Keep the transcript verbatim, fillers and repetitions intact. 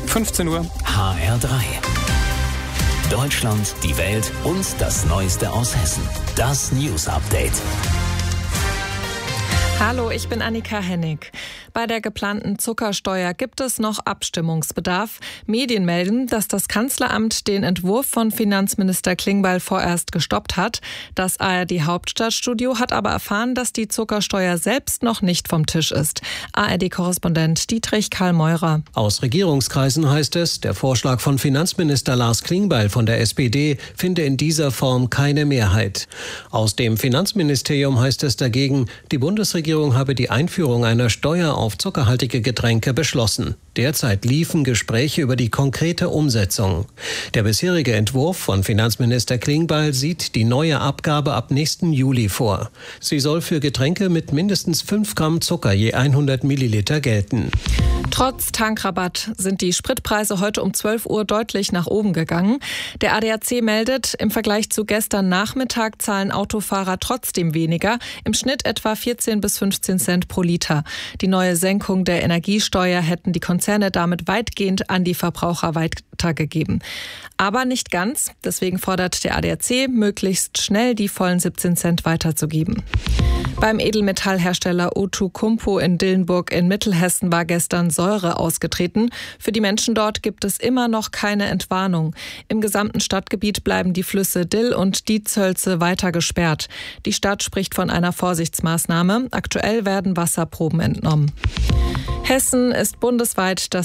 fünfzehn Uhr. H R drei. Deutschland, die Welt und das Neueste aus Hessen. Das News Update. Hallo, ich bin Annika Hennig. Bei der geplanten Zuckersteuer gibt es noch Abstimmungsbedarf. Medien melden, dass das Kanzleramt den Entwurf von Finanzminister Klingbeil vorerst gestoppt hat. Das A R D-Hauptstadtstudio hat aber erfahren, dass die Zuckersteuer selbst noch nicht vom Tisch ist. A R D-Korrespondent Dietrich Karl-Meurer. Aus Regierungskreisen heißt es, der Vorschlag von Finanzminister Lars Klingbeil von der S P D finde in dieser Form keine Mehrheit. Aus dem Finanzministerium heißt es dagegen, die Bundesregierung habe die Einführung einer Steuer auf zuckerhaltige Getränke beschlossen. Derzeit liefen Gespräche über die konkrete Umsetzung. Der bisherige Entwurf von Finanzminister Klingbeil sieht die neue Abgabe ab nächsten Juli vor. Sie soll für Getränke mit mindestens fünf Gramm Zucker je hundert Milliliter gelten. Trotz Tankrabatt sind die Spritpreise heute um zwölf Uhr deutlich nach oben gegangen. Der A D A C meldet, im Vergleich zu gestern Nachmittag zahlen Autofahrer trotzdem weniger, im Schnitt etwa vierzehn bis fünfzehn Cent pro Liter. Die neue Senkung der Energiesteuer hätten die Konzerne damit weitgehend an die Verbraucher weitergegeben. Aber nicht ganz, deswegen fordert der A D A C, möglichst schnell die vollen siebzehn Cent weiterzugeben. Beim Edelmetallhersteller Outokumpu in Dillenburg in Mittelhessen war gestern Säure ausgetreten. Für die Menschen dort gibt es immer noch keine Entwarnung. Im gesamten Stadtgebiet bleiben die Flüsse Dill und Dietzhölze weiter gesperrt. Die Stadt spricht von einer Vorsichtsmaßnahme. Aktuell werden Wasserproben entnommen. Hessen ist bundesweit das